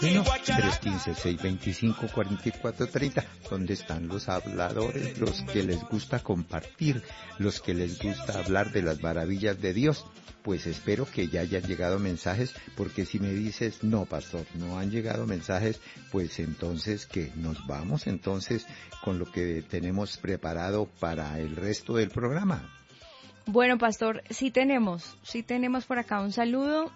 Bueno, 315-625-4430, ¿dónde están los habladores? Los que les gusta compartir, los que les gusta hablar de las maravillas de Dios. Pues espero que ya hayan llegado mensajes, porque si me dices, no, pastor, no han llegado mensajes, pues entonces que nos vamos entonces con lo que tenemos preparado para el resto del programa. Bueno, pastor, sí tenemos por acá un saludo.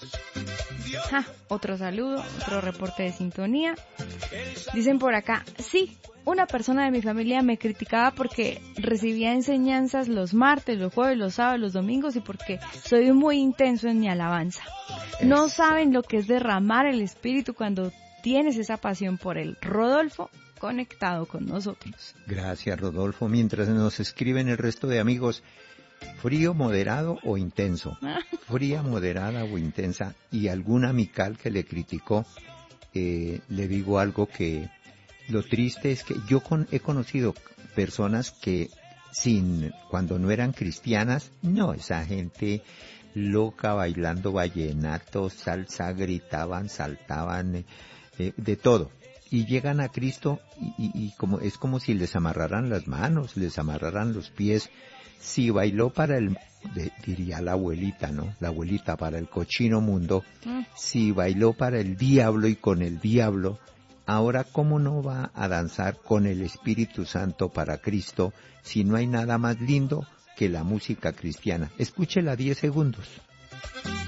Otro saludo, otro reporte de sintonía. Dicen por acá, sí, una persona de mi familia me criticaba porque recibía enseñanzas los martes, los jueves, los sábados, los domingos y porque soy muy intenso en mi alabanza. No saben lo que es derramar el espíritu cuando tienes esa pasión por él. Rodolfo, conectado con nosotros. Gracias, Rodolfo. Mientras nos escriben el resto de amigos, ¿frío, moderado o intenso? Fría, moderada o intensa. Y algún amical que le criticó, le digo algo que lo triste es que yo he conocido personas que cuando no eran cristianas, no, esa gente loca bailando vallenato, salsa, gritaban, saltaban, de todo. Y llegan a Cristo y es como si les amarraran las manos, les amarraran los pies. Si bailó diría la abuelita, ¿no? La abuelita para el cochino mundo, si bailó para el diablo y con el diablo, ahora ¿cómo no va a danzar con el Espíritu Santo para Cristo si no hay nada más lindo que la música cristiana? Escúchela 10 segundos.